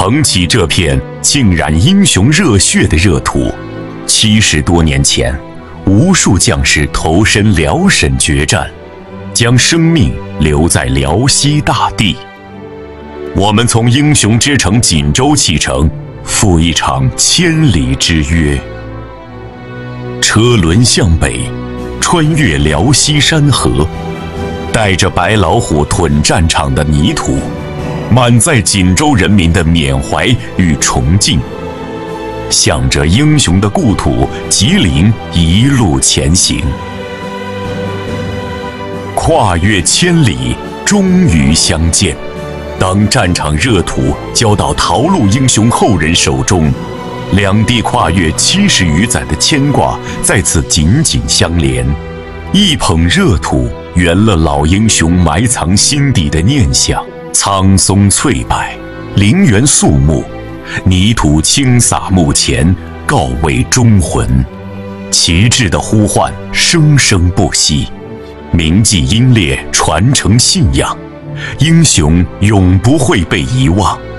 捧起这片浸染英雄热血的热土，70多年前，无数将士投身辽沈决战，将生命留在辽西大地。我们从英雄之城锦州启程，赴一场千里之约。车轮向北，穿越辽西山河，带着白老虎屯战场的泥土，满载锦州人民的缅怀与崇敬，向着英雄的故土吉林一路前行。跨越千里，终于相见。当战场热土交到逃路英雄后人手中，两地跨越70余载的牵挂再次紧紧相连。一捧热土，圆了老英雄埋藏心底的念想。苍松翠柏，陵园肃穆，泥土轻洒墓前，告慰忠魂。旗帜的呼唤生生不息，铭记英烈，传承信仰。英雄永不会被遗忘。